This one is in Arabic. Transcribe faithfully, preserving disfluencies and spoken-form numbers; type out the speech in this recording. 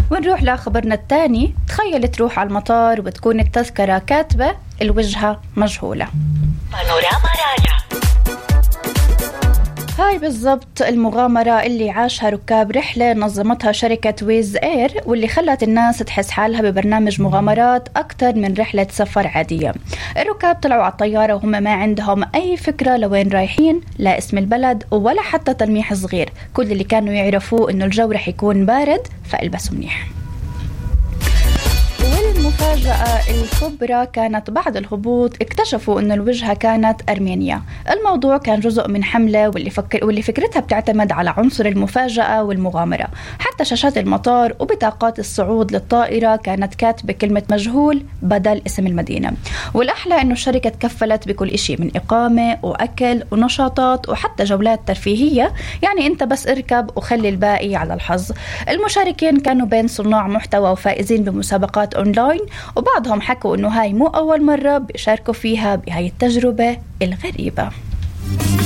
ونروح لخبرنا الثاني. تخيل تروح على المطار وتكون التذكرة كاتبة الوجهة مجهولة. بانوراما راجع. هاي بالضبط المغامرة اللي عاشها ركاب رحلة نظمتها شركة ويز اير، واللي خلت الناس تحس حالها ببرنامج مغامرات أكتر من رحلة سفر عادية. الركاب طلعوا على الطيارة وهم ما عندهم أي فكرة لوين رايحين، لا اسم البلد ولا حتى تلميح صغير. كل اللي كانوا يعرفوه إنه الجو رح يكون بارد فالبسوا منيح. والمفاجأة الكبرى كانت بعد الهبوط اكتشفوا أن الوجهة كانت أرمينيا. الموضوع كان جزء من حملة واللي, فكر واللي فكرتها بتعتمد على عنصر المفاجأة والمغامرة. حتى شاشات المطار وبطاقات الصعود للطائرة كانت كاتبة كلمة مجهول بدل اسم المدينة. والأحلى أنه الشركة تكفلت بكل إشي من إقامة وأكل ونشاطات وحتى جولات ترفيهية، يعني أنت بس اركب وخلي الباقي على الحظ. المشاركين كانوا بين صناع محتوى وفائزين بمسابقات أونلاين، وبعضهم حكوا أنه هاي مو أول مرة بيشاركوا فيها بهاي التجربة الغريبة.